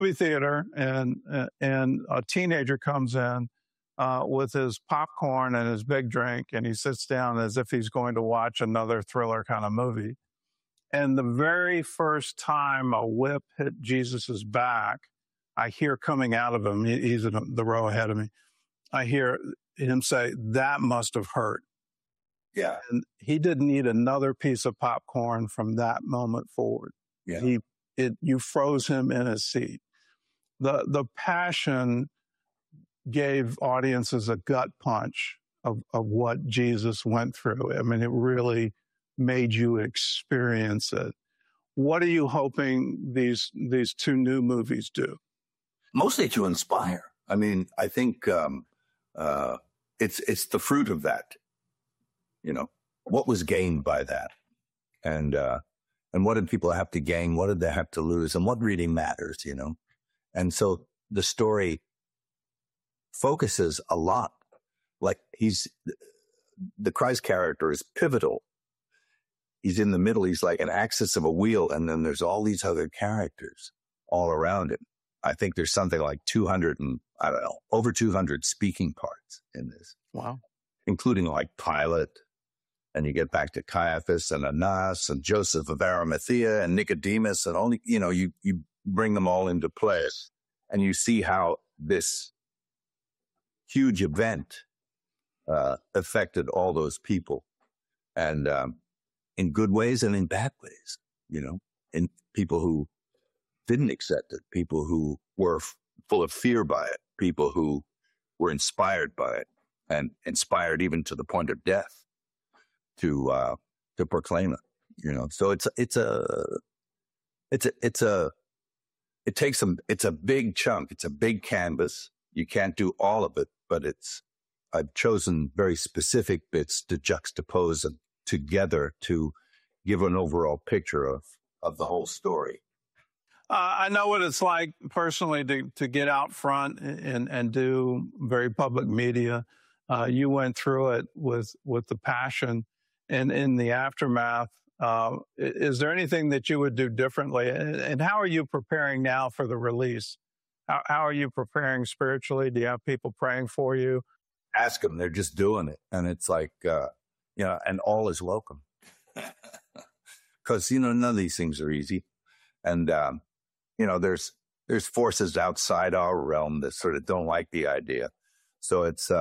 movie theater, and a teenager comes in with his popcorn and his big drink, and he sits down as if he's going to watch another thriller kind of movie. And the very first time a whip hit Jesus's back, I hear coming out of him, he's in the row ahead of me, I hear him say, "That must have hurt." Yeah. And he didn't eat another piece of popcorn from that moment forward. Yeah. You froze him in his seat. The Passion gave audiences a gut punch of what Jesus went through. I mean, it really made you experience it. What are you hoping these two new movies do? Mostly to inspire. I mean, I think it's the fruit of that. You know, what was gained by that, and what did people have to gain? What did they have to lose? And what really matters? You know, and so the story focuses a lot. Like the Christ character is pivotal. He's in the middle. He's like an axis of a wheel. And then there's all these other characters all around him. I think there's something like 200 and over 200 speaking parts in this. Wow. Including like Pilate. And you get back to Caiaphas and Annas and Joseph of Arimathea and Nicodemus and you bring them all into play. And you see how this huge event affected all those people. And in good ways and in bad ways, in people who didn't accept it, people who were full of fear by it, people who were inspired by it and inspired even to the point of death to proclaim it, So it's a big chunk. It's a big canvas. You can't do all of it, but I've chosen very specific bits to juxtapose them together to give an overall picture of the whole story. I know what it's like personally to get out front and do very public media. You went through it with the Passion, and in the aftermath. Is there anything that you would do differently? And how are you preparing now for the release? How are you preparing spiritually? Do you have people praying for you? Ask them. They're just doing it. And it's like, and all is welcome. Because, none of these things are easy. And, there's forces outside our realm that sort of don't like the idea. So it's,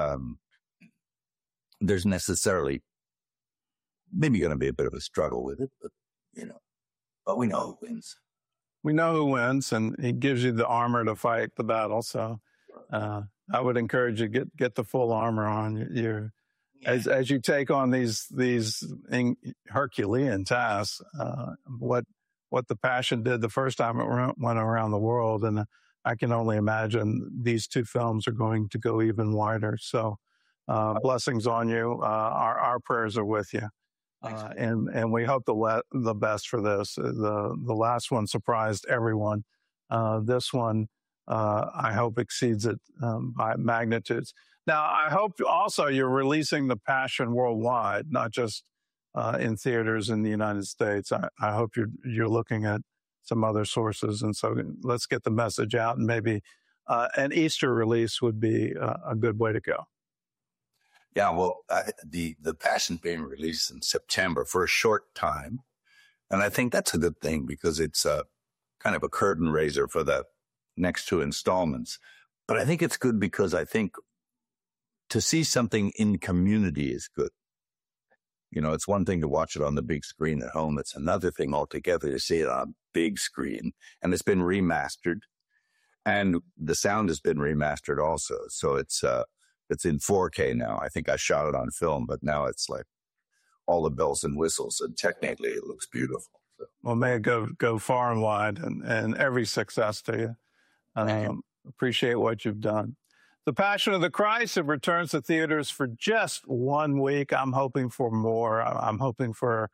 there's necessarily maybe going to be a bit of a struggle with it, but we know who wins. We know who wins, and he gives you the armor to fight the battle. So I would encourage you get the full armor on. As you take on these Herculean tasks, what the Passion did the first time it went around the world, and I can only imagine these two films are going to go even wider. So blessings on you. Our prayers are with you. And we hope the best for this. The last one surprised everyone. This one, I hope exceeds it by magnitudes. Now, I hope also you're releasing the Passion worldwide, not just in theaters in the United States. I hope you're looking at some other sources. And so let's get the message out, and maybe an Easter release would be a good way to go. Yeah, well, the Passion being released in September for a short time. And I think that's a good thing because it's kind of a curtain raiser for the next two installments. But I think it's good because I think to see something in community is good. It's one thing to watch it on the big screen at home. It's another thing altogether to see it on a big screen. And it's been remastered. And the sound has been remastered also. So it's in 4K now. I think I shot it on film, but now it's like all the bells and whistles, and technically it looks beautiful. So. Well, may it go far and wide, and every success to you. Appreciate what you've done. The Passion of the Christ, it returns to theaters for just 1 week. I'm hoping for more. I'm hoping for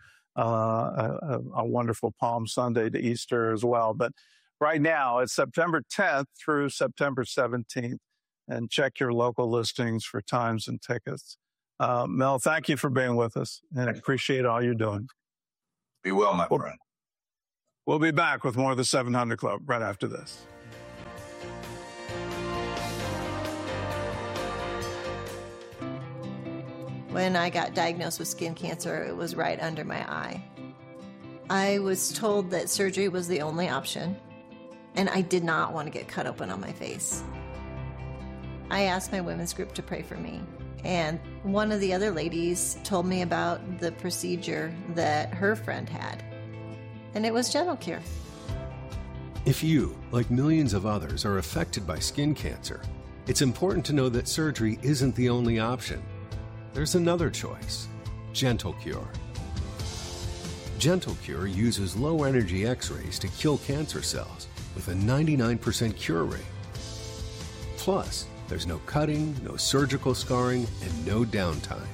a wonderful Palm Sunday to Easter as well. But right now, it's September 10th through September 17th. And check your local listings for times and tickets. Mel, thank you for being with us, and I appreciate all you're doing. Be well, my friend. We'll be back with more of the 700 Club right after this. When I got diagnosed with skin cancer, it was right under my eye. I was told that surgery was the only option, and I did not want to get cut open on my face. I asked my women's group to pray for me, and one of the other ladies told me about the procedure that her friend had, and it was Gentle Cure. If you, like millions of others, are affected by skin cancer, it's important to know that surgery isn't the only option. There's another choice, Gentle Cure. Gentle Cure uses low-energy X-rays to kill cancer cells with a 99% cure rate. Plus, there's no cutting, no surgical scarring, and no downtime.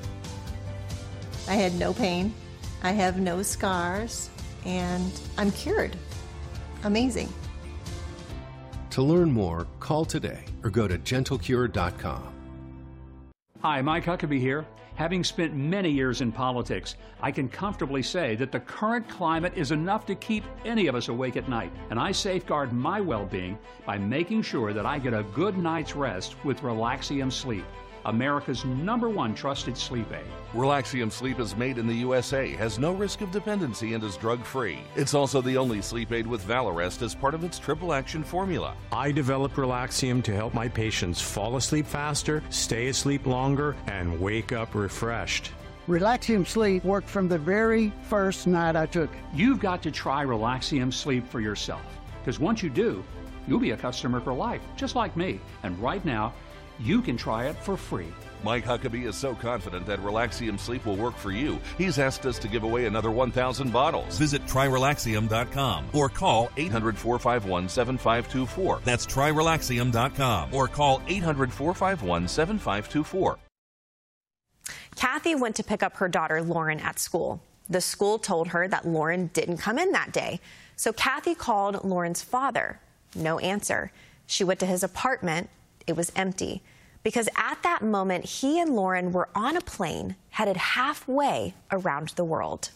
I had no pain, I have no scars, and I'm cured. Amazing. To learn more, call today or go to gentlecure.com. Hi, Mike Huckabee here. Having spent many years in politics, I can comfortably say that the current climate is enough to keep any of us awake at night. And I safeguard my well-being by making sure that I get a good night's rest with Relaxium Sleep, America's #1 trusted sleep aid. Relaxium Sleep is made in the USA, has no risk of dependency, and is drug-free. It's also the only sleep aid with Valarest as part of its triple action formula. I developed Relaxium to help my patients fall asleep faster, stay asleep longer, and wake up refreshed. Relaxium Sleep worked from the very first night I took it. You've got to try Relaxium Sleep for yourself, because once you do, you'll be a customer for life, just like me. And right now, you can try it for free. Mike Huckabee is so confident that Relaxium Sleep will work for you, he's asked us to give away another 1,000 bottles. Visit TryRelaxium.com or call 800-451-7524. That's TryRelaxium.com Or call 800-451-7524. Kathy went to pick up her daughter Lauren at school. The school told her that Lauren didn't come in that day. So Kathy called Lauren's father. No answer. She went to his apartment. It was empty, because at that moment, he and Lauren were on a plane headed halfway around the world.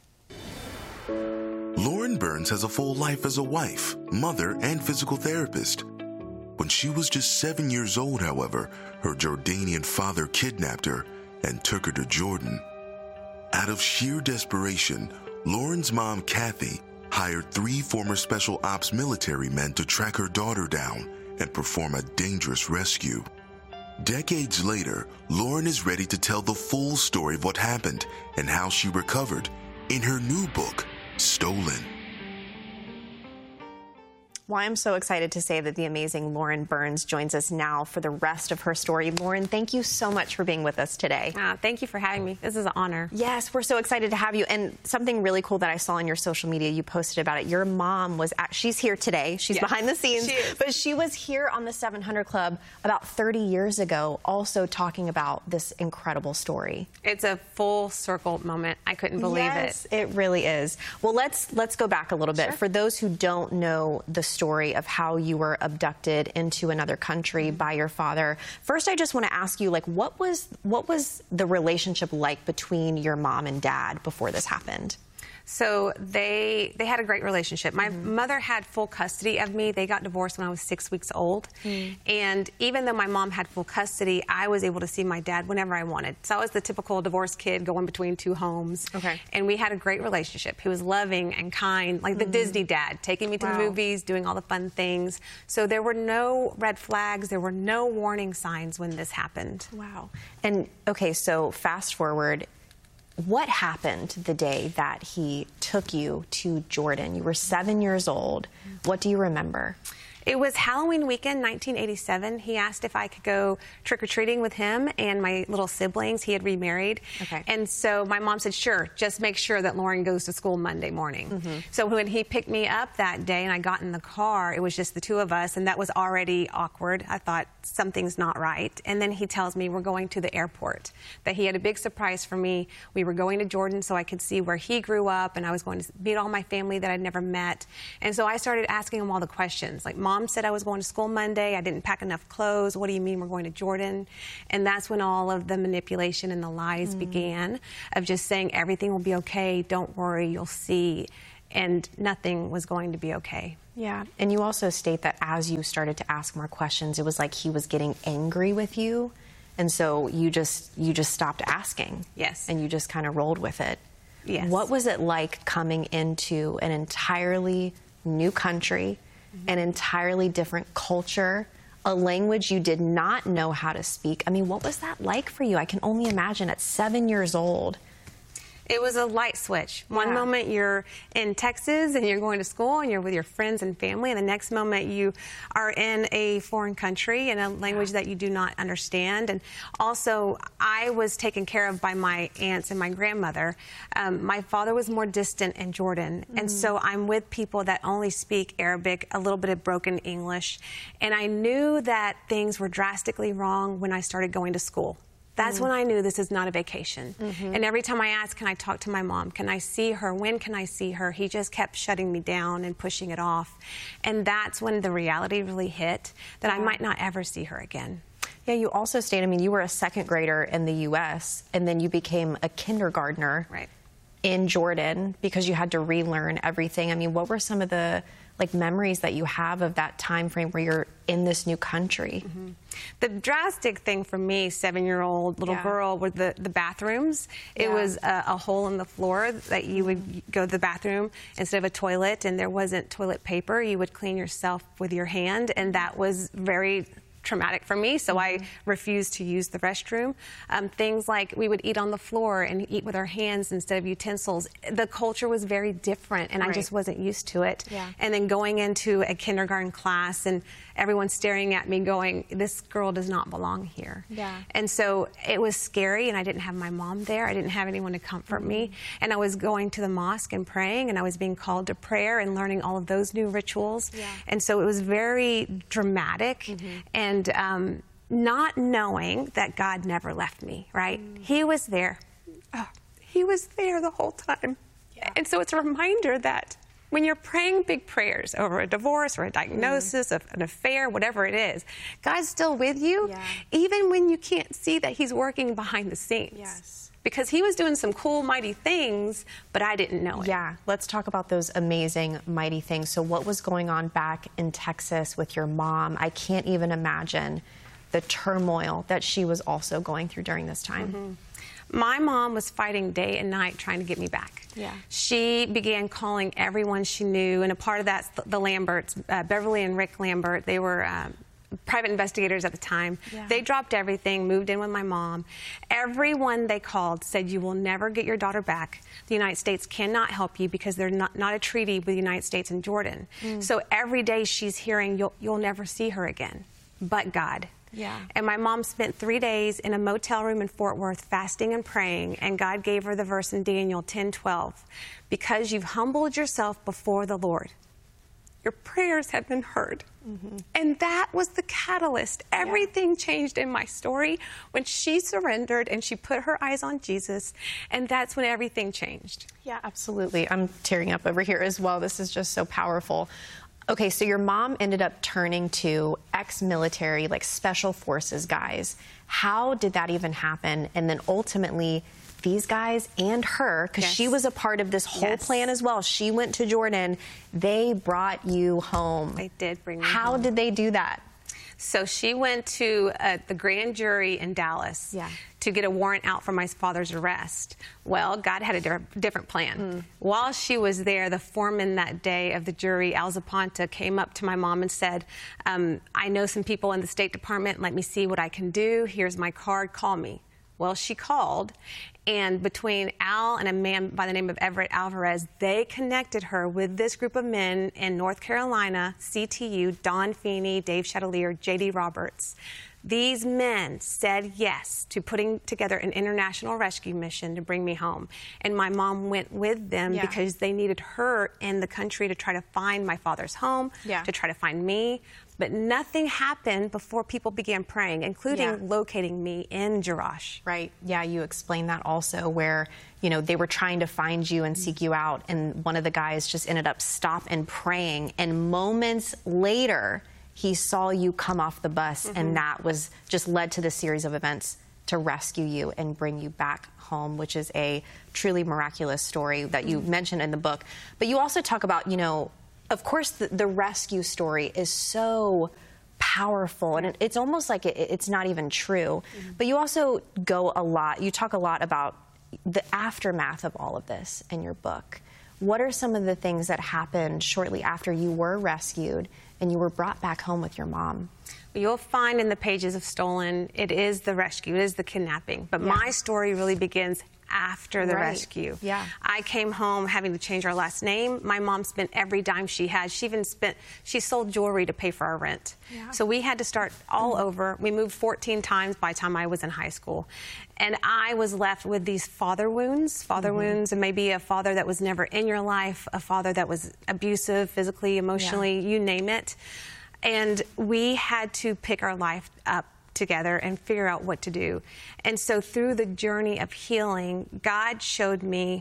Lauren Burns has a full life as a wife, mother, and physical therapist. When she was just 7 years old, however, her Jordanian father kidnapped her and took her to Jordan. Out of sheer desperation, Lauren's mom, Kathy, hired 3 former special ops military men to track her daughter down and perform a dangerous rescue. Decades later, Lauren is ready to tell the full story of what happened and how she recovered in her new book, Stolen. Well, I'm so excited to say that the amazing Lauren Burns joins us now for the rest of her story. Lauren, thank you so much for being with us today. Thank you for having me. This is an honor. Yes, we're so excited to have you. And something really cool that I saw on your social media, you posted about it. Your mom was she's here today. She's behind the scenes. But she was here on the 700 Club about 30 years ago, also talking about this incredible story. It's a full circle moment. I couldn't believe it. It really is. Well, let's go back a little bit. For those who don't know the story of how you were abducted into another country by your father. First, I just want to ask you, like, what was the relationship like between your mom and dad before this happened? So they had a great relationship. My mother had full custody of me. They got divorced when I was 6 weeks old. And even though my mom had full custody, I was able to see my dad whenever I wanted. So I was the typical divorced kid going between 2 homes. And we had a great relationship. He was loving and kind, like the Disney dad, taking me to the movies, doing all the fun things. So there were no red flags. There were no warning signs when this happened. Wow. And okay, so fast forward. What happened the day that he took you to Jordan? You were 7 years old. What do you remember? It was Halloween weekend, 1987. He asked if I could go trick-or-treating with him and my little siblings. He had remarried. And so my mom said, sure, just make sure that Lauren goes to school Monday morning. So when he picked me up that day and I got in the car, it was just the 2 of us, and that was already awkward. I thought, something's not right. And then he tells me we're going to the airport, that he had a big surprise for me. We were going to Jordan so I could see where he grew up, and I was going to meet all my family that I'd never met. And so I started asking him all the questions, like, Mom said I was going to school Monday. I didn't pack enough clothes. What do you mean we're going to Jordan? And that's when all of the manipulation and the lies began, of just saying everything will be okay. Don't worry, you'll see. and nothing was going to be okay. Yeah, and you also state that as you started to ask more questions, it was like he was getting angry with you, and so you just stopped asking. Yes. And you just kind of rolled with it. Yes. What was it like coming into an entirely new country, an entirely different culture, a language you did not know how to speak? I mean, what was that like for you? I can only imagine at 7 years old. It was a light switch. One moment you're in Texas and you're going to school and you're with your friends and family, and the next moment you are in a foreign country in a language that you do not understand. And also, I was taken care of by my aunts and my grandmother. My father was more distant in Jordan, and so I'm with people that only speak Arabic, a little bit of broken English, and I knew that things were drastically wrong when I started going to school. That's when I knew this is not a vacation. And every time I asked, can I talk to my mom? Can I see her? When can I see her? He just kept shutting me down and pushing it off. And that's when the reality really hit, that I might not ever see her again. Yeah, you also stated, I mean, you were a second grader in the U.S., and then you became a kindergartner in Jordan because you had to relearn everything. I mean, what were some of the memories that you have of that time frame where you're in this new country? The drastic thing for me, 7-year-old little girl, were the bathrooms. It was a hole in the floor that you would go to the bathroom instead of a toilet, and there wasn't toilet paper. You would clean yourself with your hand, and that was very traumatic for me, so I refused to use the restroom. Things like we would eat on the floor and eat with our hands instead of utensils. The culture was very different, and I just wasn't used to it. And then going into a kindergarten class and everyone staring at me going, this girl does not belong here. And so it was scary, and I didn't have my mom there. I didn't have anyone to comfort me. And I was going to the mosque and praying, and I was being called to prayer and learning all of those new rituals. And so it was very dramatic. And not knowing that God never left me, right? He was there. He was there the whole time. And so it's a reminder that when you're praying big prayers over a divorce or a diagnosis, of an affair, whatever it is, God's still with you, even when you can't see that He's working behind the scenes. Because He was doing some cool, mighty things, but I didn't know it. Yeah, let's talk about those amazing, mighty things. So what was going on back in Texas with your mom? I can't even imagine the turmoil that she was also going through during this time. My mom was fighting day and night trying to get me back. She began calling everyone she knew, and a part of that's the Lamberts, Beverly and Rick Lambert. They were private investigators at the time. They dropped everything, moved in with my mom. Everyone they called said, you will never get your daughter back. The United States cannot help you because there's not a treaty with the United States and Jordan. So every day she's hearing, you'll never see her again, but God. And my mom spent 3 days in a motel room in Fort Worth fasting and praying, and God gave her the verse in Daniel 10:12, because you've humbled yourself before the Lord, your prayers have been heard. And that was the catalyst. Everything changed in my story when she surrendered and she put her eyes on Jesus, and that's when everything changed. Yeah, absolutely. I'm tearing up over here as well. This is just so powerful. Okay, so your mom ended up turning to ex-military, like special forces guys. How did that even happen? And then ultimately, these guys and her, because she was a part of this whole plan as well. She went to Jordan. They brought you home. They did bring me How home. did they do that? So she went to the grand jury in Dallas to get a warrant out for my father's arrest. Well, God had a different plan. While she was there, the foreman that day of the jury, Al Zaponta, came up to my mom and said, I know some people in the State Department. Let me see what I can do. Here's my card. Call me. Well, she called, and between Al and a man by the name of Everett Alvarez, they connected her with this group of men in North Carolina, CTU, Don Feeney, Dave Chatelier, J.D. Roberts. These men said yes to putting together an international rescue mission to bring me home. And my mom went with them because they needed her in the country to try to find my father's home, to try to find me. But nothing happened before people began praying, including locating me in Jerash. Right. Yeah, you explained that also, where, you know, they were trying to find you and seek you out, and one of the guys just ended up stopping praying, and moments later, he saw you come off the bus, and that was just led to this series of events to rescue you and bring you back home, which is a truly miraculous story that you mentioned in the book. But you also talk about, you know, of course, the rescue story is so powerful, and it's almost like it's not even true. But you also you talk a lot about the aftermath of all of this in your book. What are some of the things that happened shortly after you were rescued and you were brought back home with your mom? You'll find in the pages of Stolen, it is the rescue, it is the kidnapping. But my story really begins after the rescue. Yeah. I came home having to change our last name. My mom spent every dime she had. She sold jewelry to pay for our rent. Yeah. So we had to start all over. We moved 14 times by the time I was in high school. And I was left with these father wounds, and maybe a father that was never in your life, a father that was abusive, physically, emotionally, you name it. And we had to pick our life up together and figure out what to do. And so through the journey of healing, God showed me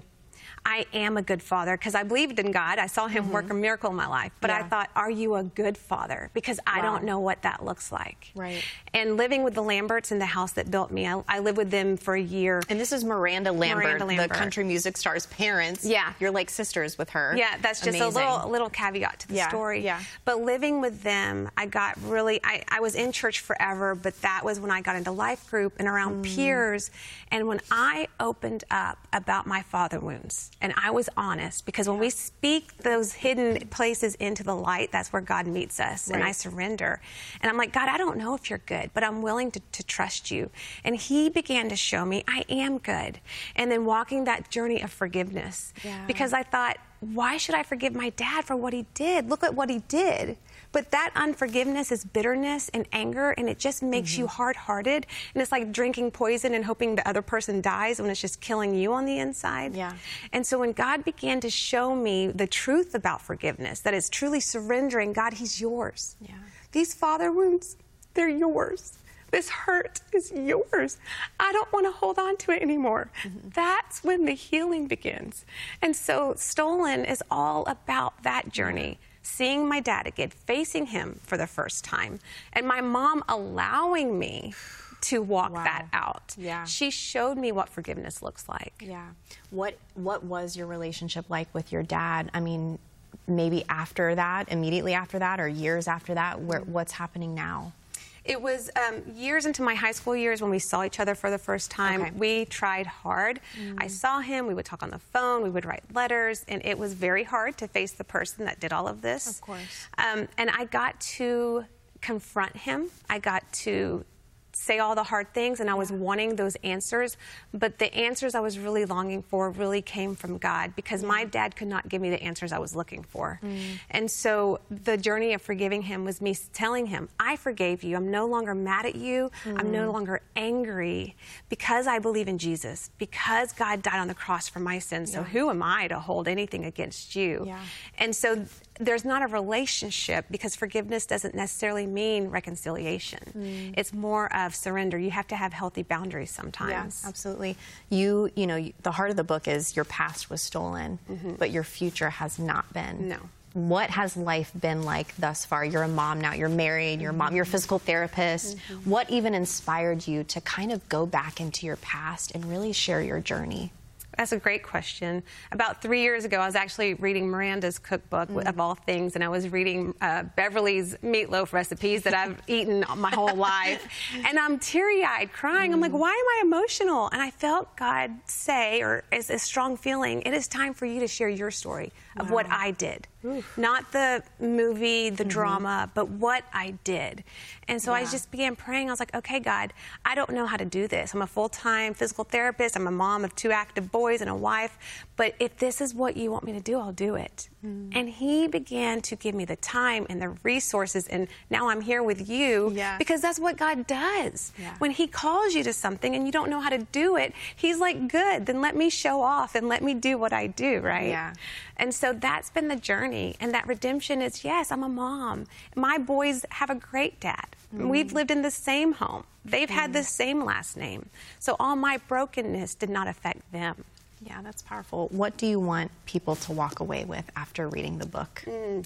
I am a good father, because I believed in God. I saw him work a miracle in my life. But I thought, are you a good father? Because I don't know what that looks like. Right. And living with the Lamberts in the house that built me, I lived with them for a year. And this is Miranda Lambert, the country music star's parents. Yeah. You're like sisters with her. Yeah, that's just a little caveat to the story. Yeah. But living with them, I got really, I was in church forever, but that was when I got into life group and around peers. And when I opened up about my father wounds, and I was honest, because when we speak those hidden places into the light, that's where God meets us. And I surrender. And I'm like, God, I don't know if you're good, but I'm willing to trust you. And he began to show me I am good. And then walking that journey of forgiveness. Because I thought, why should I forgive my dad for what he did? Look at what he did. But that unforgiveness is bitterness and anger, and it just makes you hard-hearted. And it's like drinking poison and hoping the other person dies when it's just killing you on the inside. Yeah. And so when God began to show me the truth about forgiveness, that it's truly surrendering, God, he's yours. Yeah. These father wounds, they're yours. This hurt is yours. I don't want to hold on to it anymore. That's when the healing begins. And so Stolen is all about that journey. Seeing my dad again, facing him for the first time, and my mom allowing me to walk that out. Yeah. She showed me what forgiveness looks like. Yeah. What was your relationship like with your dad? I mean, maybe after that, immediately after that, or years after that, what's happening now? It was years into my high school years when we saw each other for the first time. We tried hard. I saw him. We would talk on the phone. We would write letters. And it was very hard to face the person that did all of this. Of course. And I got to confront him. I got to say all the hard things, and I was wanting those answers. But the answers I was really longing for really came from God, because my dad could not give me the answers I was looking for. And so the journey of forgiving him was me telling him, I forgave you. I'm no longer mad at you. I'm no longer angry, because I believe in Jesus, because God died on the cross for my sins. So who am I to hold anything against you? And so there's not a relationship, because forgiveness doesn't necessarily mean reconciliation. It's more of surrender. You have to have healthy boundaries sometimes. Yeah, absolutely. You know, the heart of the book is your past was stolen, but your future has not been. No. What has life been like thus far? You're a mom now. You're married. You're a physical therapist. What even inspired you to kind of go back into your past and really share your journey? That's a great question. About 3 years ago, I was actually reading Miranda's cookbook, of all things, and I was reading Beverly's meatloaf recipes that I've eaten my whole life. And I'm teary-eyed, crying. I'm like, why am I emotional? And I felt God say, or as a strong feeling, it is time for you to share your story of what I did. Not the movie, the drama, but what I did. And so I just began praying. I was like, okay, God, I don't know how to do this. I'm a full-time physical therapist. I'm a mom of 2 active boys and a wife. But if this is what you want me to do, I'll do it. And he began to give me the time and the resources. And now I'm here with you because that's what God does. When he calls you to something and you don't know how to do it, he's like, good, then let me show off and let me do what I do, right? Yeah. And so that's been the journey. And that redemption is, yes, I'm a mom. My boys have a great dad. We've lived in the same home. They've had the same last name. So all my brokenness did not affect them. Yeah, that's powerful. What do you want people to walk away with after reading the book?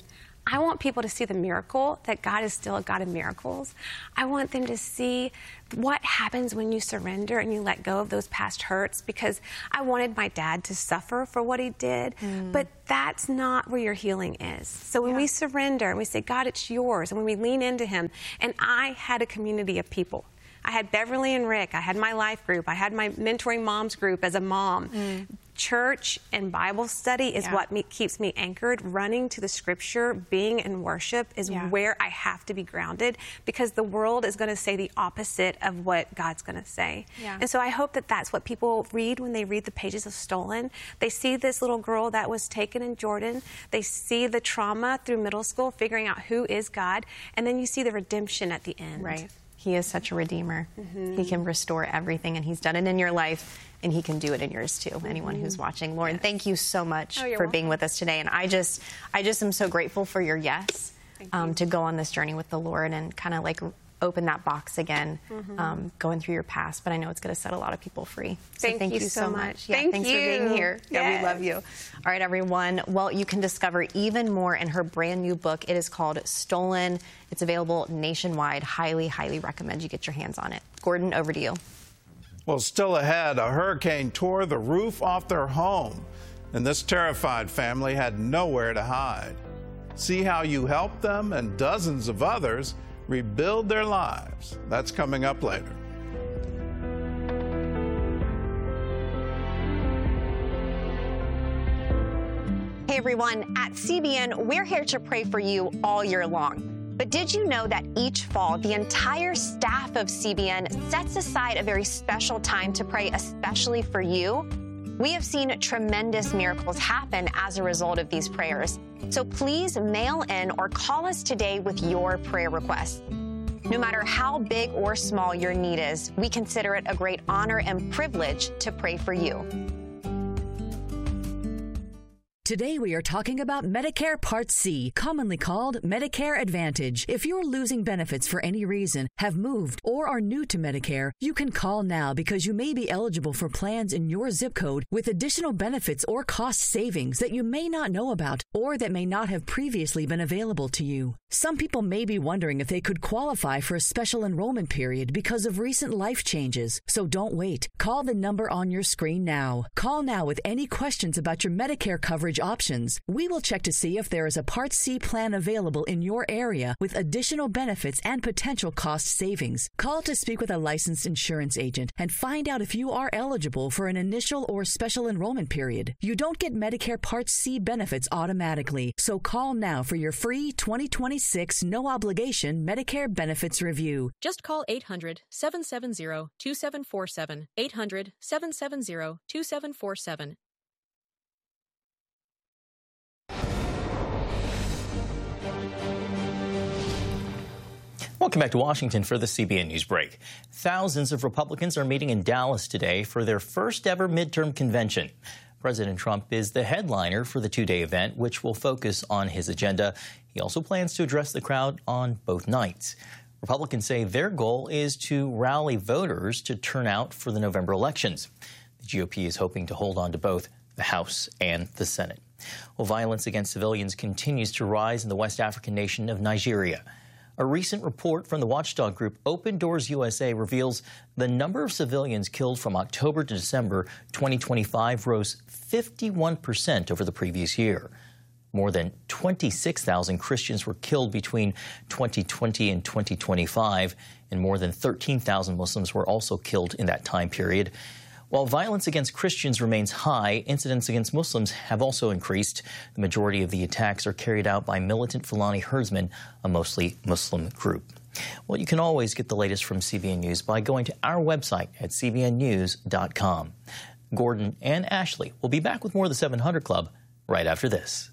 I want people to see the miracle, that God is still a God of miracles. I want them to see what happens when you surrender and you let go of those past hurts, because I wanted my dad to suffer for what he did, but that's not where your healing is. So when we surrender and we say, God, it's yours, and when we lean into him, and I had a community of people. I had Beverly and Rick. I had my life group. I had my Mentoring Moms group as a mom. Church and Bible study is what keeps me anchored. Running to the scripture, being in worship is where I have to be grounded, because the world is going to say the opposite of what God's going to say. And so I hope that that's what people read when they read the pages of Stolen. They see this little girl that was taken in Jordan. They see the trauma through middle school, figuring out who is God. And then you see the redemption at the end. Right. He is such a redeemer. He can restore everything, and he's done it in your life, and he can do it in yours too. Anyone who's watching. Lauren, thank you so much for being with us today. And I just am so grateful for your yes to go on this journey with the Lord and kind of like open that box again, going through your past. But I know it's going to set a lot of people free. So thank you so much. Thanks for being here. Yeah, we love you. All right, everyone. Well, you can discover even more in her brand new book. It is called Stolen. It's available nationwide. Highly, highly recommend you get your hands on it. Gordon, over to you. Well, still ahead, a hurricane tore the roof off their home, and this terrified family had nowhere to hide. See how you helped them and dozens of others rebuild their lives. That's coming up later. Hey everyone, at CBN, we're here to pray for you all year long. But did you know that each fall, the entire staff of CBN sets aside a very special time to pray especially for you? We have seen tremendous miracles happen as a result of these prayers. So please mail in or call us today with your prayer requests. No matter how big or small your need is, we consider it a great honor and privilege to pray for you. Today we are talking about Medicare Part C, commonly called Medicare Advantage. If you're losing benefits for any reason, have moved, or are new to Medicare, you can call now because you may be eligible for plans in your zip code with additional benefits or cost savings that you may not know about or that may not have previously been available to you. Some people may be wondering if they could qualify for a special enrollment period because of recent life changes. So don't wait. Call the number on your screen now. Call now with any questions about your Medicare coverage options. We will check to see if there is a Part C plan available in your area with additional benefits and potential cost savings. Call to speak with a licensed insurance agent and find out if you are eligible for an initial or special enrollment period. You don't get Medicare Part C benefits automatically, so call now for your free 2026 no-obligation Medicare benefits review. Just call 800-770-2747, 800-770-2747. Welcome back to Washington for the CBN News Break. Thousands of Republicans are meeting in Dallas today for their first ever midterm convention. President Trump is the headliner for the two-day event, which will focus on his agenda. He also plans to address the crowd on both nights. Republicans say their goal is to rally voters to turn out for the November elections. The GOP is hoping to hold on to both the House and the Senate. Well, violence against civilians continues to rise in the West African nation of Nigeria. A recent report from the watchdog group Open Doors USA reveals the number of civilians killed from October to December 2025 rose 51% over the previous year. More than 26,000 Christians were killed between 2020 and 2025, and more than 13,000 Muslims were also killed in that time period. While violence against Christians remains high, incidents against Muslims have also increased. The majority of the attacks are carried out by militant Fulani herdsmen, a mostly Muslim group. Well, you can always get the latest from CBN News by going to our website at cbnnews.com. Gordon and Ashley will be back with more of the 700 Club right after this.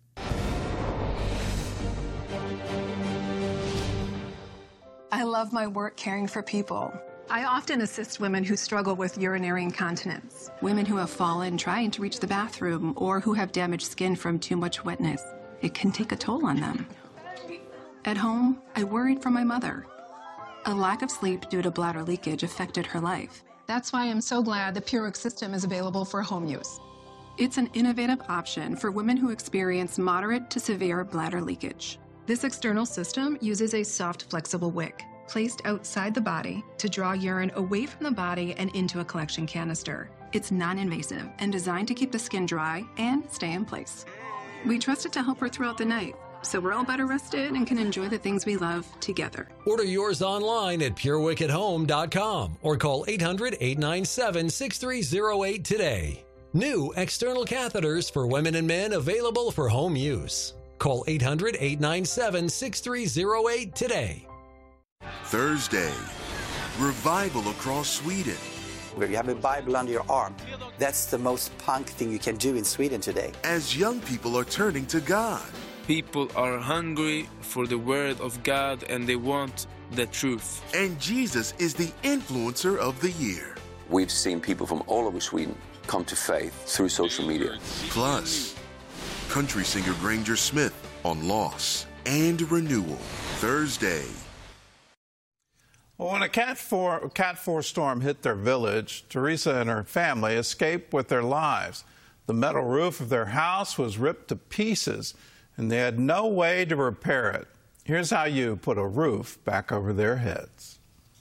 I love my work caring for people. I often assist women who struggle with urinary incontinence, women who have fallen trying to reach the bathroom, or who have damaged skin from too much wetness. It can take a toll on them. At home, I worried for my mother. A lack of sleep due to bladder leakage affected her life. That's why I'm so glad the Purex system is available for home use. It's an innovative option for women who experience moderate to severe bladder leakage. This external system uses a soft, flexible wick placed outside the body to draw urine away from the body and into a collection canister. It's non-invasive and designed to keep the skin dry and stay in place. We trust it to help her throughout the night, so we're all better rested and can enjoy the things we love together. Order yours online at PureWickAtHome.com or call 800-897-6308 today. New external catheters for women and men available for home use. Call 800-897-6308 today. Thursday, revival across Sweden. Where you have a Bible under your arm. That's the most punk thing you can do in Sweden today. As young people are turning to God. People are hungry for the word of God and they want the truth. And Jesus is the influencer of the year. We've seen people from all over Sweden come to faith through social media. Plus, country singer Granger Smith on loss and renewal. Thursday. Well, when a Cat 4 storm hit their village, Teresa and her family escaped with their lives. The metal roof of their house was ripped to pieces, and they had no way to repair it. Here's how you put a roof back over their heads.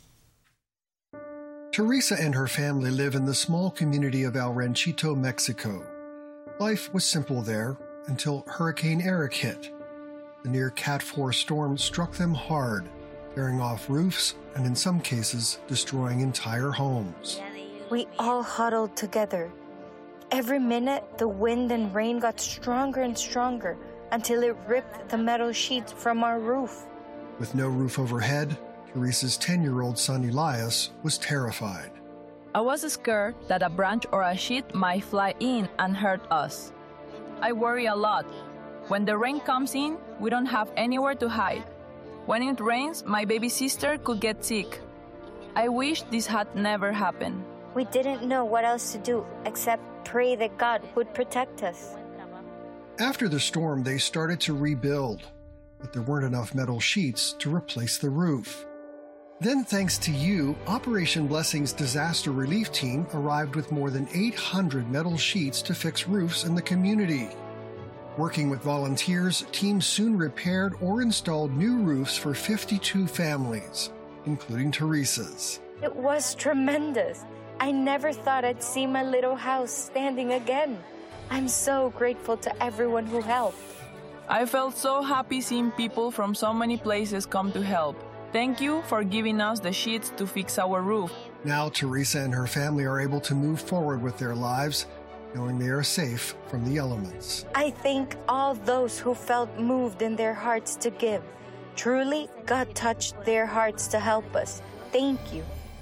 Teresa and her family live in the small community of El Ranchito, Mexico. Life was simple there until Hurricane Eric hit. The near Cat 4 storm struck them hard, tearing off roofs and in some cases destroying entire homes. We all huddled together. Every minute, the wind and rain got stronger and stronger until it ripped the metal sheets from our roof. With no roof overhead, Teresa's 10-year-old son Elias was terrified. I was scared that a branch or a sheet might fly in and hurt us. I worry a lot. When the rain comes in, we don't have anywhere to hide. When it rains, my baby sister could get sick. I wish this had never happened. We didn't know what else to do except pray that God would protect us. After the storm, they started to rebuild, but there weren't enough metal sheets to replace the roof. Then, thanks to you, Operation Blessing's disaster relief team arrived with more than 800 metal sheets to fix roofs in the community. Working with volunteers, teams soon repaired or installed new roofs for 52 families, including Teresa's. It was tremendous. I never thought I'd see my little house standing again. I'm so grateful to everyone who helped. I felt so happy seeing people from so many places come to help. Thank you for giving us the sheets to fix our roof. Now Teresa and her family are able to move forward with their lives, knowing they are safe from the elements. I thank all those who felt moved in their hearts to give. Truly, God touched their hearts to help us. Thank you.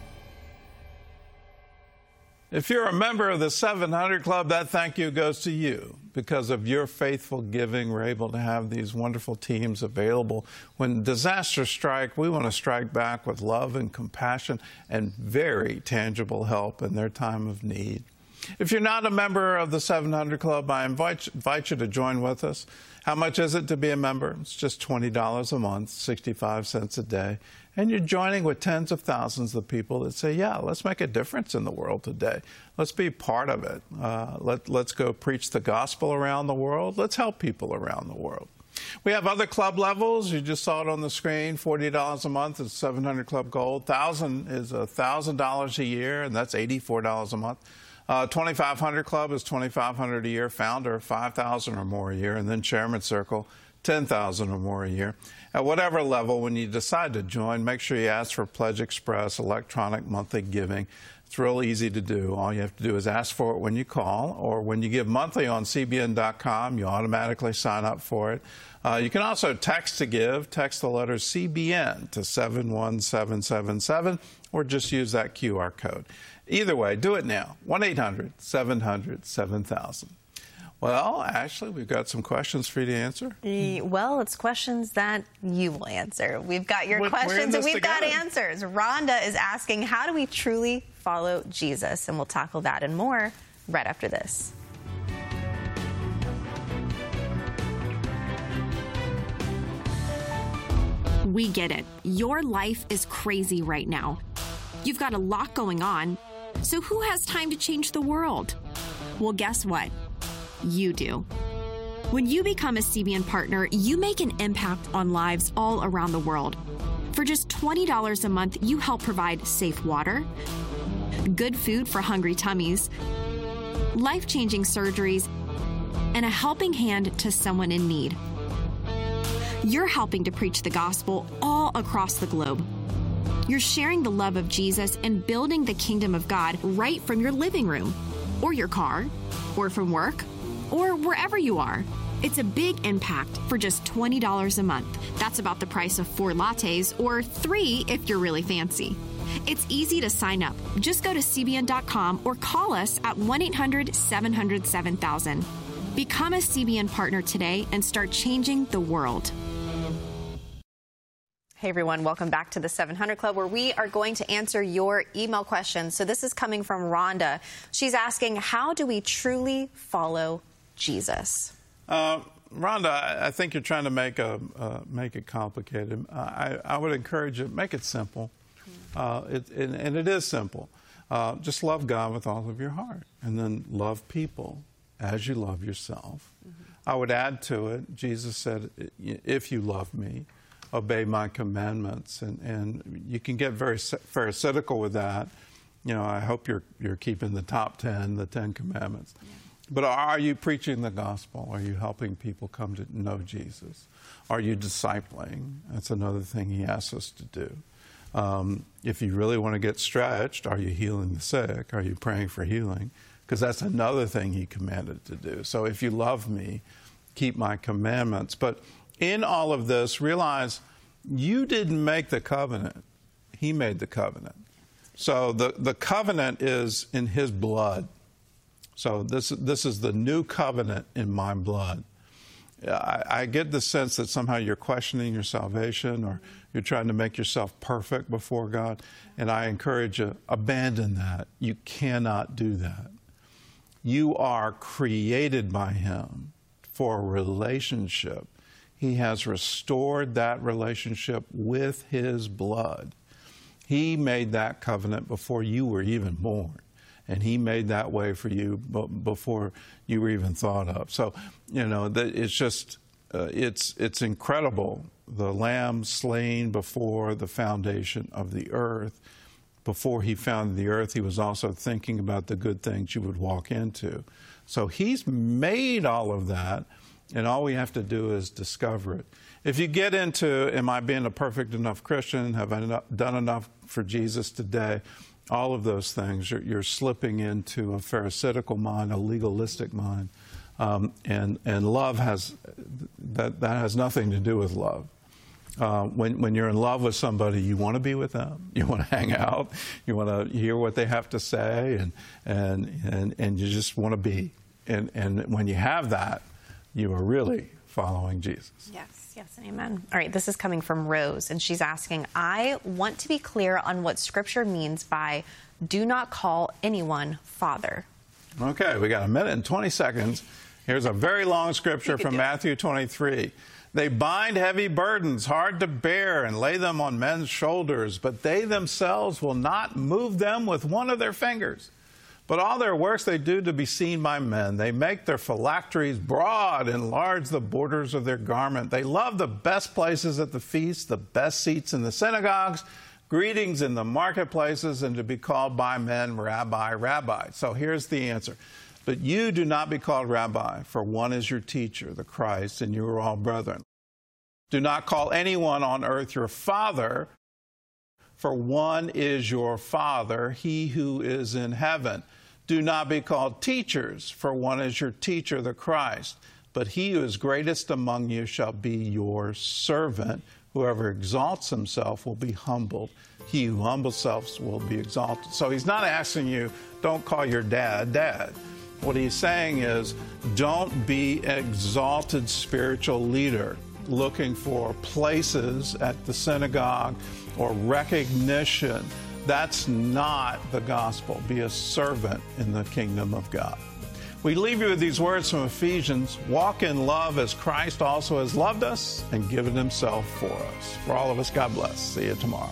If you're a member of the 700 Club, that thank you goes to you. Because of your faithful giving, we're able to have these wonderful teams available. When disasters strike, we want to strike back with love and compassion and very tangible help in their time of need. If you're not a member of the 700 Club, I invite you to join with us. How much is it to be a member? It's just $20 a month, 65 cents a day. And you're joining with tens of thousands of people that say, yeah, let's make a difference in the world today. Let's be part of it. Let's go preach the gospel around the world. Let's help people around the world. We have other club levels. You just saw it on the screen. $40 a month is 700 Club Gold. $1,000 is $1,000 a year, and that's $84 a month. 2500 Club is $2,500 a year. Founder, $5,000 or more a year. And then Chairman Circle, $10,000 or more a year. At whatever level, when you decide to join, make sure you ask for Pledge Express electronic monthly giving. It's real easy to do. All you have to do is ask for it when you call, or when you give monthly on CBN.com, you automatically sign up for it. You can also text to give. Text the letter CBN to 71777, or just use that QR code. Either way, do it now. 1-800-700-7000. Well, Ashley, we've got some questions for you to answer. Well, it's questions that you will answer. We've got your questions and we've got answers. Rhonda is asking, how do we truly follow Jesus? And we'll tackle that and more right after this. We get it. Your life is crazy right now. You've got a lot going on. So who has time to change the world? Well, guess what? You do. When you become a CBN partner, you make an impact on lives all around the world. For just $20 a month, you help provide safe water, good food for hungry tummies, life-changing surgeries, and a helping hand to someone in need. You're helping to preach the gospel all across the globe. You're sharing the love of Jesus and building the kingdom of God right from your living room, or your car, or from work, or wherever you are. It's a big impact for just $20 a month. That's about the price of 4 lattes, or 3 if you're really fancy. It's easy to sign up. Just go to CBN.com or call us at 1-800-700-7000. Become a CBN partner today and start changing the world. Hey everyone, welcome back to the 700 Club, where we are going to answer your email questions. So this is coming from Rhonda. She's asking, how do we truly follow Jesus? Rhonda, I think you're trying to make it complicated. I would encourage you, make it simple. And it is simple. Just love God with all of your heart, and then love people as you love yourself. I would add to it, Jesus said, if you love me, obey my commandments. And you can get very pharisaical with that. You know, I hope you're keeping the top 10, the 10 commandments. Yeah. But are you preaching the gospel? Are you helping people come to know Jesus? Are you discipling? That's another thing he asks us to do. If you really want to get stretched, are you healing the sick? Are you praying for healing? Because that's another thing he commanded to do. So if you love me, keep my commandments. But in all of this, realize you didn't make the covenant. He made the covenant. So the covenant is in his blood. So this is the new covenant in my blood. I get the sense that somehow you're questioning your salvation, or you're trying to make yourself perfect before God. And I encourage you, abandon that. You cannot do that. You are created by him for a relationship. He has restored that relationship with his blood. He made that covenant before you were even born. And he made that way for you before you were even thought of. So, you know, it's just, it's incredible. The Lamb slain before the foundation of the earth. Before he founded the earth, he was also thinking about the good things you would walk into. So he's made all of that, and all we have to do is discover it. If you get into, am I being a perfect enough Christian? Have I done enough for Jesus today? All of those things, you're slipping into a pharisaical mind, a legalistic mind, and love that has nothing to do with love. When you're in love with somebody, you want to be with them, you want to hang out, you want to hear what they have to say, and you just want to be. And when you have that, you are really following Jesus. Yes, and amen. All right, this is coming from Rose, and she's asking, I want to be clear on what Scripture means by do not call anyone father. Okay, we got a minute and 20 seconds. Here's a very long scripture from Matthew 23. They bind heavy burdens, hard to bear, and lay them on men's shoulders, but they themselves will not move them with one of their fingers. But all their works they do to be seen by men. They make their phylacteries broad, enlarge the borders of their garment. They love the best places at the feast, the best seats in the synagogues, greetings in the marketplaces, and to be called by men, Rabbi, Rabbi. So here's the answer. But you do not be called Rabbi, for one is your teacher, the Christ, and you are all brethren. Do not call anyone on earth your father, for one is your Father, he who is in heaven. Do not be called teachers, for one is your teacher, the Christ. But he who is greatest among you shall be your servant. Whoever exalts himself will be humbled. He who humbles himself will be exalted. So he's not asking you, don't call your dad, Dad. What he's saying is, don't be an exalted spiritual leader looking for places at the synagogue or recognition. That's not the gospel. Be a servant in the kingdom of God. We leave you with these words from Ephesians. Walk in love as Christ also has loved us and given himself for us. For all of us, God bless. See you tomorrow.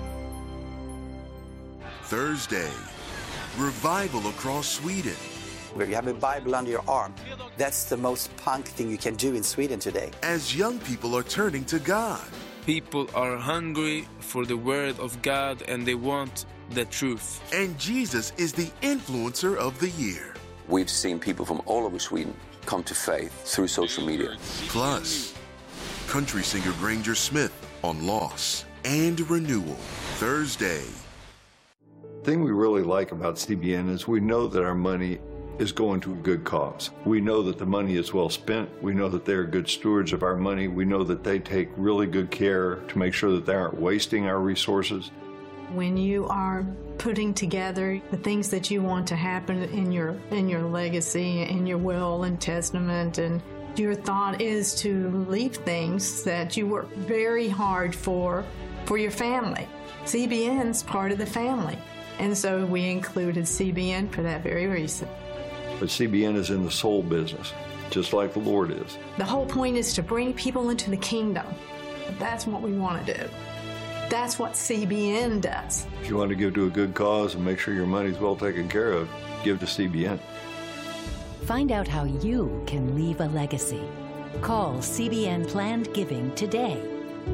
Thursday, revival across Sweden. where you have a Bible under your arm. That's the most punk thing you can do in Sweden today. As young people are turning to God. People are hungry for the word of God and they want the truth. And Jesus is the influencer of the year. We've seen people from all over Sweden come to faith through social media. Plus, country singer Granger Smith on loss and renewal Thursday. The thing we really like about CBN is we know that our money is going to a good cause. We know that the money is well spent. We know that they're good stewards of our money. We know that they take really good care to make sure that they aren't wasting our resources. When you are putting together the things that you want to happen in your legacy, in your will and testament, and your thought is to leave things that you work very hard for your family. CBN's part of the family. And so we included CBN for that very reason. But CBN is in the soul business, just like the Lord is. The whole point is to bring people into the kingdom. That's what we want to do. That's what CBN does. If you want to give to a good cause and make sure your money's well taken care of, give to CBN. Find out how you can leave a legacy. Call CBN Planned Giving today.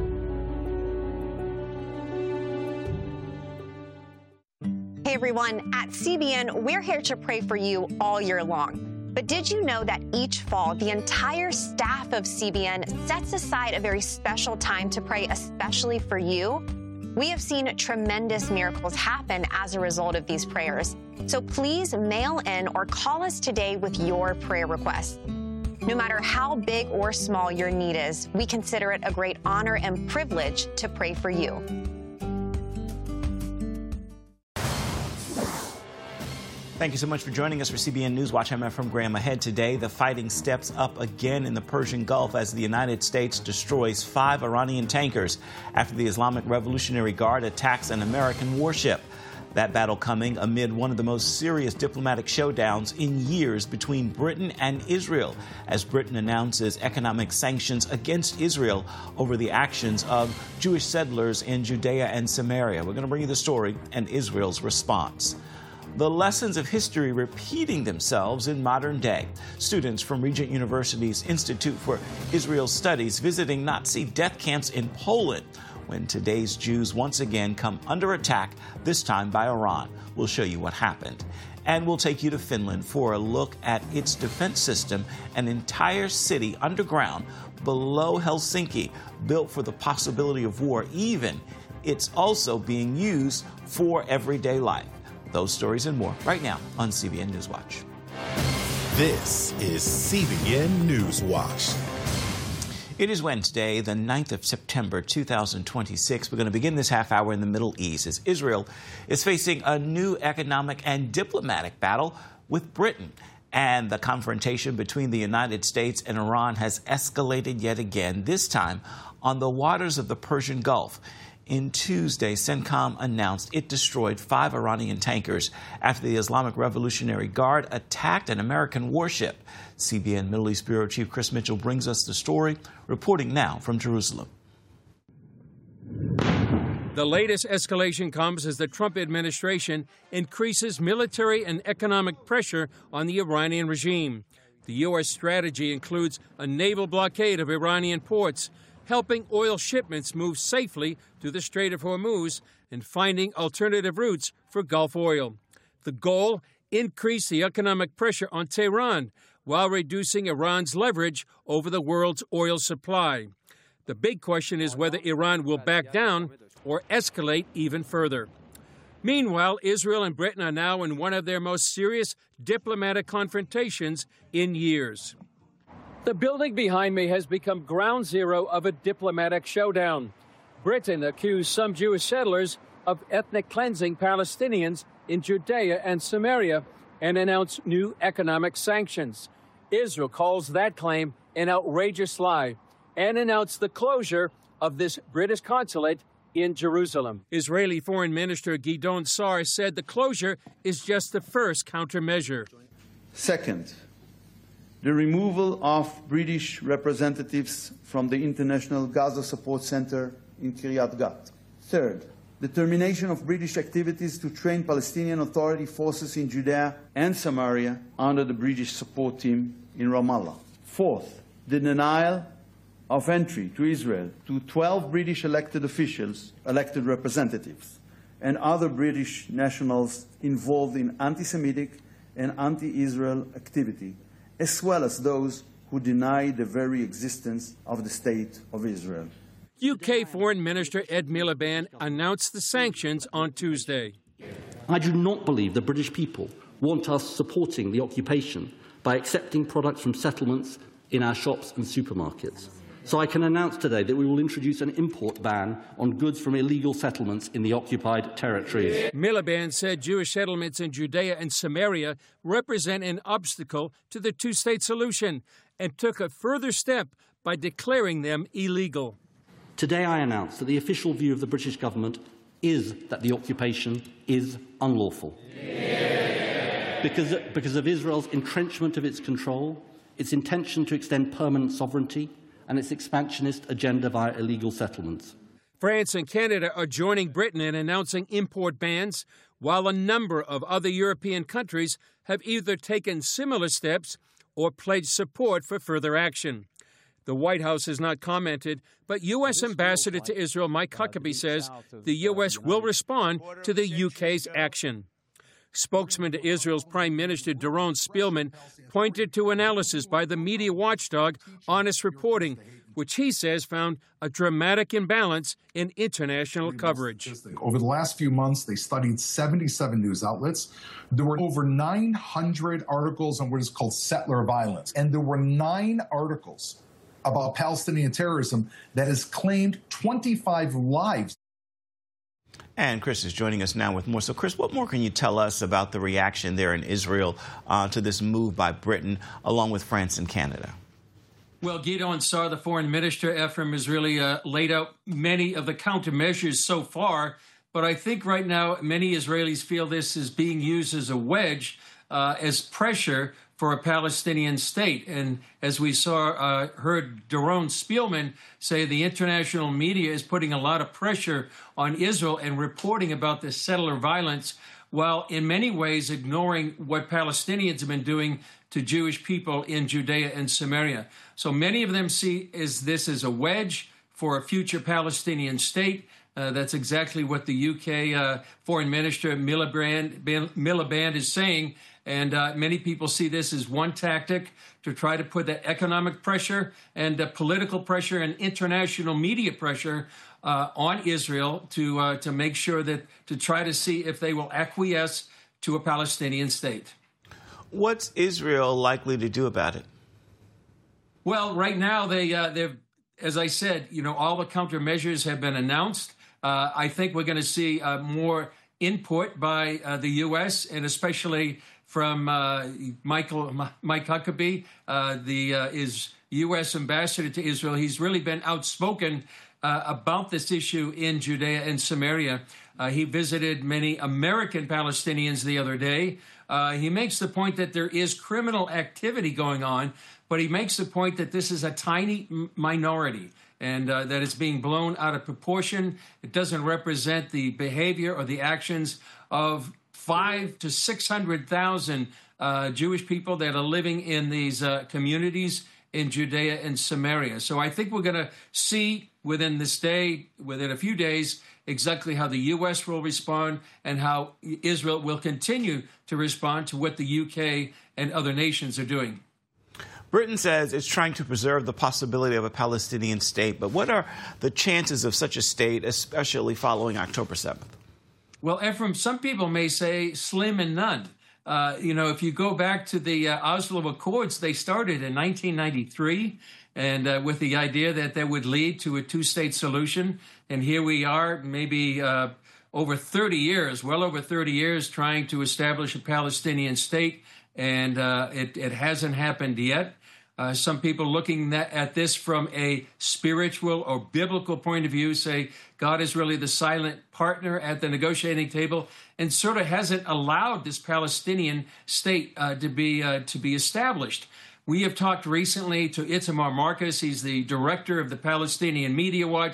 Hey everyone, at CBN, we're here to pray for you all year long. But did you know that each fall, the entire staff of CBN sets aside a very special time to pray especially for you? We have seen tremendous miracles happen as a result of these prayers. So please mail in or call us today with your prayer requests. No matter how big or small your need is, we consider it a great honor and privilege to pray for you. Thank you so much for joining us for CBN Newswatch. I'm Efrem Graham. Ahead today, the fighting steps up again in the Persian Gulf as the United States destroys 5 Iranian tankers after the Islamic Revolutionary Guard attacks an American warship. That battle coming amid one of the most serious diplomatic showdowns in years between Britain and Israel, as Britain announces economic sanctions against Israel over the actions of Jewish settlers in Judea and Samaria. We're going to bring you the story and Israel's response. The lessons of history repeating themselves in modern day. Students from Regent University's Institute for Israel Studies visiting Nazi death camps in Poland when today's Jews once again come under attack, this time by Iran. We'll show you what happened. And we'll take you to Finland for a look at its defense system, an entire city underground below Helsinki, built for the possibility of war, even it's also being used for everyday life. Those stories and more right now on CBN Newswatch. This is CBN Newswatch. It is Wednesday, the 9th of September, 2026. We're going to begin this half hour in the Middle East as Israel is facing a new economic and diplomatic battle with Britain. And the confrontation between the United States and Iran has escalated yet again, this time on the waters of the Persian Gulf. In Tuesday, CENTCOM announced it destroyed 5 Iranian tankers after the Islamic Revolutionary Guard attacked an American warship. CBN Middle East Bureau Chief Chris Mitchell brings us the story, reporting now from Jerusalem. The latest escalation comes as the Trump administration increases military and economic pressure on the Iranian regime. The U.S. strategy includes a naval blockade of Iranian ports, helping oil shipments move safely to the Strait of Hormuz, and finding alternative routes for Gulf oil. The goal, increase the economic pressure on Tehran while reducing Iran's leverage over the world's oil supply. The big question is whether Iran will back down or escalate even further. Meanwhile, Israel and Britain are now in one of their most serious diplomatic confrontations in years. The building behind me has become ground zero of a diplomatic showdown. Britain accused some Jewish settlers of ethnic cleansing Palestinians in Judea and Samaria and announced new economic sanctions. Israel calls that claim an outrageous lie and announced the closure of this British consulate in Jerusalem. Israeli Foreign Minister Gideon Sa'ar said the closure is just the first countermeasure. Second, the removal of British representatives from the International Gaza Support Center in Kiryat Gat. Third, the termination of British activities to train Palestinian Authority forces in Judea and Samaria under the British support team in Ramallah. Fourth, the denial of entry to Israel to 12 British elected officials, elected representatives, and other British nationals involved in anti-Semitic and anti-Israel activity, as well as those who deny the very existence of the State of Israel. UK Foreign Minister Ed Miliband announced the sanctions on Tuesday. I do not believe the British people want us supporting the occupation by accepting products from settlements in our shops and supermarkets. So I can announce today that we will introduce an import ban on goods from illegal settlements in the occupied territories. Miliband said Jewish settlements in Judea and Samaria represent an obstacle to the two-state solution and took a further step by declaring them illegal. Today I announce that the official view of the British government is that the occupation is unlawful. Because of Israel's entrenchment of its control, its intention to extend permanent sovereignty, and its expansionist agenda via illegal settlements. France and Canada are joining Britain in announcing import bans, while a number of other European countries have either taken similar steps or pledged support for further action. The White House has not commented, but U.S. Ambassador to Israel Mike Huckabee says the U.S. will respond to the U.K.'s action. Spokesman to Israel's Prime Minister Doron Spielman pointed to analysis by the media watchdog Honest Reporting, which he says found a dramatic imbalance in international coverage. Over the last few months, they studied 77 news outlets. There were over 900 articles on what is called settler violence, and there were 9 articles about Palestinian terrorism that has claimed 25 lives. And Chris is joining us now with more. So, Chris, what more can you tell us about the reaction there in Israel to this move by Britain, along with France and Canada? Well, Gideon Sar, the foreign minister, Ephraim, has really laid out many of the countermeasures so far. But I think right now many Israelis feel this is being used as a wedge, as pressure for a Palestinian state. And as we heard Doron Spielman say, the international media is putting a lot of pressure on Israel and reporting about this settler violence, while in many ways ignoring what Palestinians have been doing to Jewish people in Judea and Samaria. So many of them see this as a wedge for a future Palestinian state. That's exactly what the UK Foreign Minister Miliband is saying. And many people see this as one tactic to try to put the economic pressure and political pressure and international media pressure on Israel to make sure to try to see if they will acquiesce to a Palestinian state. What's Israel likely to do about it? Well, right now, they've, as I said, all the countermeasures have been announced. I think we're going to see more input by the U.S. and especially from Mike Huckabee, is U.S. ambassador to Israel. He's really been outspoken about this issue in Judea and Samaria. He visited many American Palestinians the other day. He makes the point that there is criminal activity going on, but he makes the point that this is a tiny minority and that it's being blown out of proportion. It doesn't represent the behavior or the actions of 500,000 to 600,000 Jewish people that are living in these communities in Judea and Samaria. So I think we're going to see within a few days, exactly how the U.S. will respond and how Israel will continue to respond to what the UK and other nations are doing. Britain says it's trying to preserve the possibility of a Palestinian state, but what are the chances of such a state, especially following October 7th? Well, Ephraim, some people may say slim and none. If you go back to the Oslo Accords, they started in 1993, and with the idea that they would lead to a two-state solution. And here we are, maybe over 30 years, well over 30 years, trying to establish a Palestinian state, and it hasn't happened yet. Some people looking at this from a spiritual or biblical point of view say God is really the silent partner at the negotiating table and sort of hasn't allowed this Palestinian state to be established. We have talked recently to Itamar Marcus. He's the director of the Palestinian Media Watch.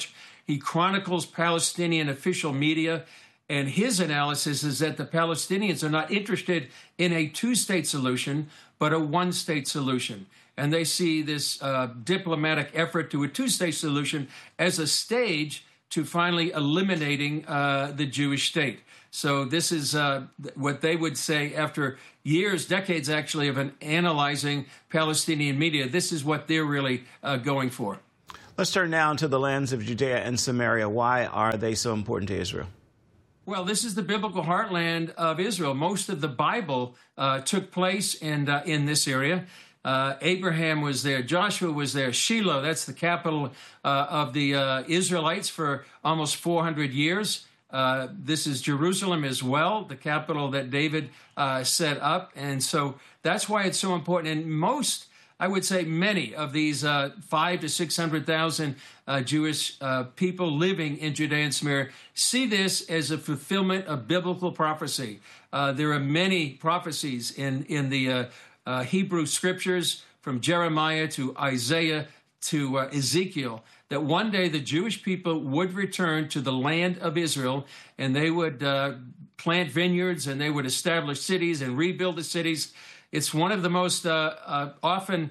He chronicles Palestinian official media, and his analysis is that the Palestinians are not interested in a two-state solution, but a one-state solution. And they see this diplomatic effort to a two-state solution as a stage to finally eliminating the Jewish state. So this is what they would say after years, decades actually, of analyzing Palestinian media. This is what they're really going for. Let's turn now to the lands of Judea and Samaria. Why are they so important to Israel? Well, this is the biblical heartland of Israel. Most of the Bible took place in this area. Abraham was there. Joshua was there. Shiloh, that's the capital of the Israelites for almost 400 years. This is Jerusalem as well, the capital that David set up. And so that's why it's so important. And most, I would say many of these 500,000 to 600,000 Jewish people living in Judea and Samaria see this as a fulfillment of biblical prophecy. There are many prophecies in the Hebrew scriptures, from Jeremiah to Isaiah to Ezekiel, that one day the Jewish people would return to the land of Israel, and they would plant vineyards, and they would establish cities and rebuild the cities. It's one of the most often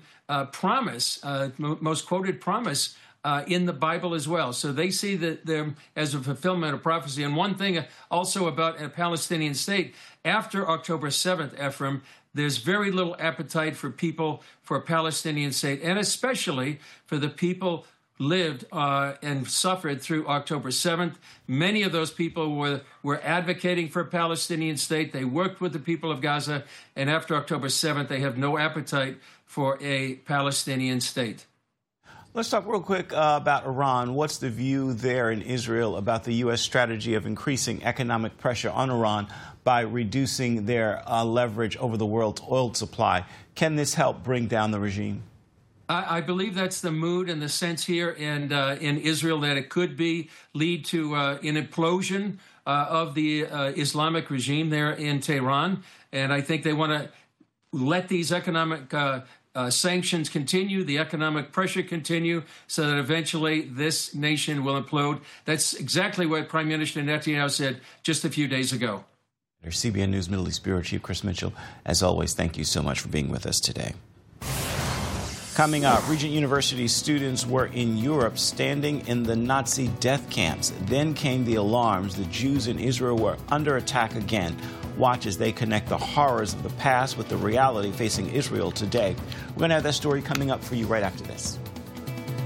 most quoted promise in the Bible as well. So they see them as a fulfillment of prophecy. And one thing also about a Palestinian state, after October 7th, Ephraim, there's very little appetite for people for a Palestinian state, and especially for the people lived and suffered through October 7th. Many of those people were advocating for a Palestinian state. They worked with the people of Gaza, and after October 7th, they have no appetite for a Palestinian state. Let's talk real quick about Iran. What's the view there in Israel about the U.S. strategy of increasing economic pressure on Iran by reducing their leverage over the world's oil supply? Can this help bring down the regime? I believe that's the mood and the sense here in Israel, that it could lead to an implosion of the Islamic regime there in Tehran. And I think they want to let these economic sanctions continue, the economic pressure continue, so that eventually this nation will implode. That's exactly what Prime Minister Netanyahu said just a few days ago. CBN News Middle East Bureau Chief Chris Mitchell, as always, thank you so much for being with us today. Coming up, Regent University students were in Europe standing in the Nazi death camps. Then came the alarms. The Jews in Israel were under attack again. Watch as they connect the horrors of the past with the reality facing Israel today. We're going to have that story coming up for you right after this.